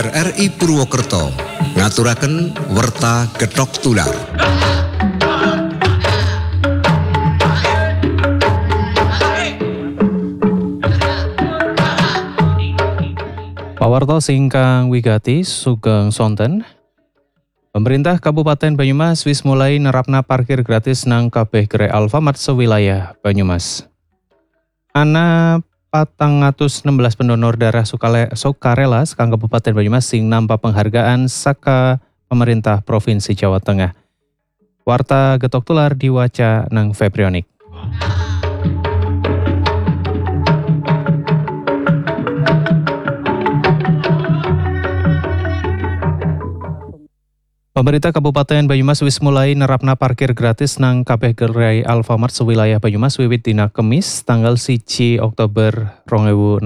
RRI Purwokerto ngaturaken Werta Gethok Tular. Pawarto singkang wigati sugeng sonten. Pemerintah Kabupaten Banyumas wis mulai nerapna parkir gratis nang kabeh gerai Alfamart sewilayah Banyumas. Ana 416 pendonor darah sukarela sakang Kabupaten Banyumas sing nampa penghargaan saka pemerintah Provinsi Jawa Tengah. Warta Gethok Tular diwaca nang Febrionik. Pemerintah Kabupaten Banyumas wis mulai nerapna parkir gratis nang kabeh gerai Alfamart sewilayah Banyumas wiwit dina Kemis tanggal 1 Oktober 2026.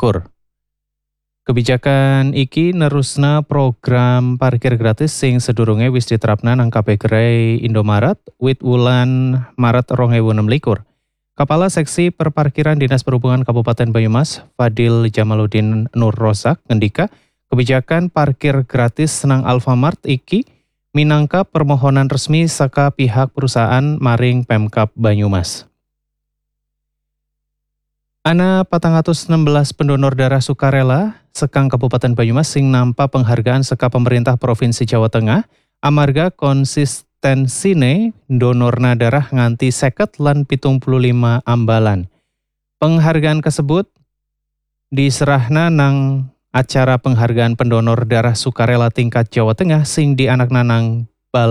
Kebijakan iki nerusna program parkir gratis sing sedurunge wis diterapna nang kabeh gerai Indomaret wit wulan Maret 2026. Kepala Seksi Perparkiran Dinas Perhubungan Kabupaten Banyumas, Fadil Jamaluddin Nur Rozak, ngendika kebijakan parkir gratis nang Alfamart iki minangka permohonan resmi saka pihak perusahaan maring Pemkab Banyumas. Ana 416 pendonor darah sukarela sekang Kabupaten Banyumas sing nampa penghargaan saka pemerintah Provinsi Jawa Tengah amarga konsistensine donorna darah nganti 50 lan 75 ambalan. Penghargaan kasebut diserahna nang acara penghargaan pendonor darah sukarela tingkat Jawa Tengah sing dianakna nang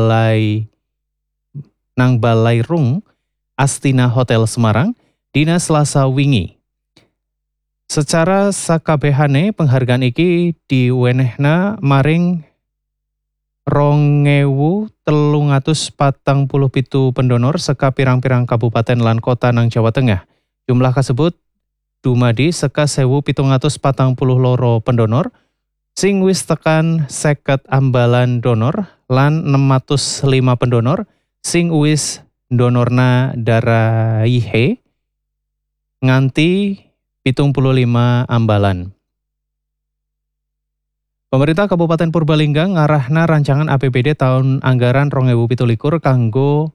Balai Rung Astina Hotel Semarang dina Selasa wingi. Secara sakabehane penghargaan iki diwenehna maring 2.347 pendonor saka pirang-pirang kabupaten lan kota nang Jawa Tengah. Jumlah kasebut dumadi saka 1.742 pendonor sing wis tekan 50 ambalan donor lan 605 pendonor sing wis donorna darah ihe nganti 75 ambalan. Pemerintah Kabupaten Purbalingga ngarahna rancangan APBD tahun anggaran 2017 kanggo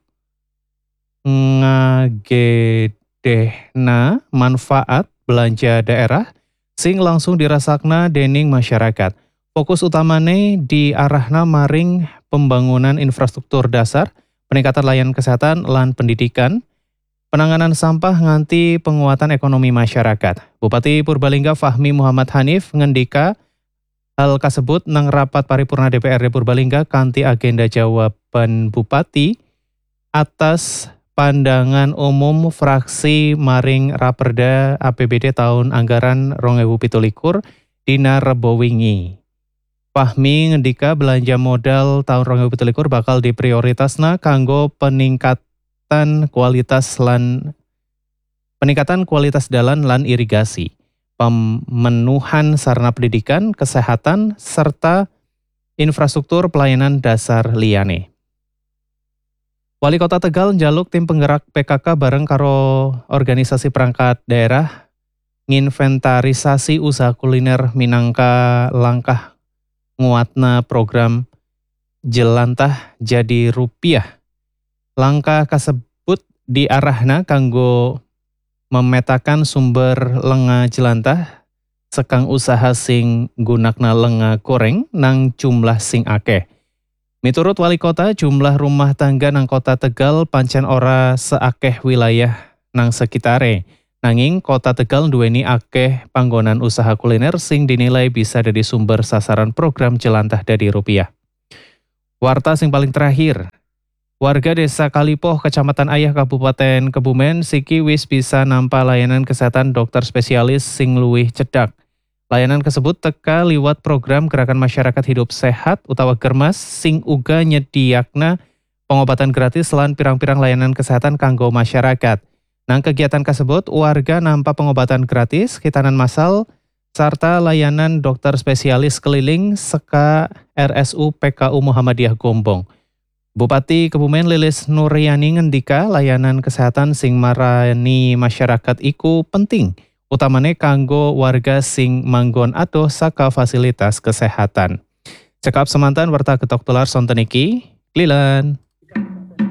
ngagedehna manfaat belanja daerah sing langsung dirasakna dening masyarakat. Fokus utamane diarahna maring pembangunan infrastruktur dasar, peningkatan layanan kesehatan lan pendidikan, penanganan sampah nganti penguatan ekonomi masyarakat. Bupati Purbalingga Fahmi Muhammad Hanif ngendika hal kasebut nang rapat paripurna DPRD Purbalingga kanthi agenda jawaban Bupati atas pandangan umum fraksi maring Raperda APBD tahun anggaran 2017 dina Rebo wingi. Fahmi ngendika belanja modal tahun 2017 bakal diprioritasna kanggo peningkatan kualitas dalan lan irigasi, pemenuhan sarana pendidikan, kesehatan, serta infrastruktur pelayanan dasar liyane. Wali Kota Tegal njaluk tim penggerak PKK bareng karo organisasi perangkat daerah nginventarisasi usaha kuliner minangka langkah nguatna program Jelantah Jadi Rupiah. Langkah kasebut diarahna kanggo memetakan sumber lenga jelantah sekang usaha sing gunakna lenga goreng nang jumlah sing akeh. Miturut Wali Kota, jumlah rumah tangga nang Kota Tegal pancen ora seakeh wilayah nang sekitare. Nanging Kota Tegal duweni akeh panggonan usaha kuliner sing dinilai bisa dadi sumber sasaran program Jelantah Dadi Rupiah. Warta sing paling terakhir. Warga Desa Kalipoh, Kecamatan Ayah, Kabupaten Kebumen, siki wis bisa nampa layanan kesehatan dokter spesialis sing luwih cedhak. Layanan tersebut teka liwat program Gerakan Masyarakat Hidup Sehat utawa Germas sing uga nyediakna pengobatan gratis lan pirang-pirang layanan kesehatan kanggo masyarakat. Nang kegiatan tersebut warga nampa pengobatan gratis, khitanan massal, serta layanan dokter spesialis keliling seka RSU PKU Muhammadiyah Gombong. Bupati Kebumen Lilis Nuryani ngendika layanan kesehatan sing marani masyarakat iku penting utamane kanggo warga sing manggon adoh saka fasilitas kesehatan. Cekap semantan Warta Getok Tular sonten iki, Klilan.